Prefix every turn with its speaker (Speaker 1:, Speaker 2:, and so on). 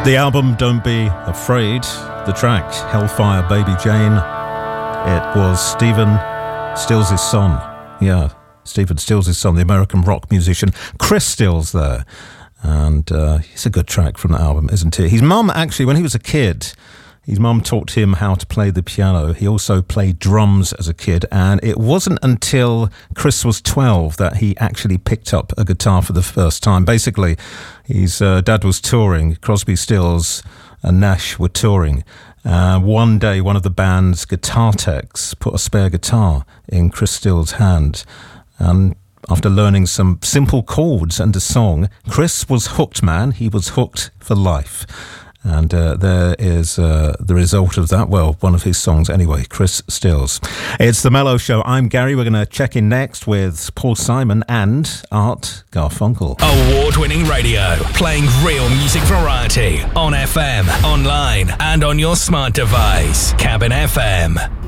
Speaker 1: The album Don't Be Afraid, the track Hellfire Baby Jane, it was Stephen Stills' son. Yeah, Stephen Stills' son, the American rock musician Chris Stills there. And it's a good track from the album, isn't it? His mum, actually, when he was a kid, his mum taught him how to play the piano. He also played drums as a kid, and it wasn't until Chris was 12 that he actually picked up a guitar for the first time. Basically, his dad was touring, Crosby, Stills and Nash were touring. One day, one of the band's guitar techs put a spare guitar in Chris Stills' hand, and after learning some simple chords and a song, Chris was hooked, man. He was hooked for life. And there is the result of that. Well, one of his songs anyway, Chris Stills. It's The Mellow Show. I'm Gary. We're going to check in next with Paul Simon and Art Garfunkel.
Speaker 2: Award-winning radio, playing real music variety on FM, online and on your smart device. Cabin FM.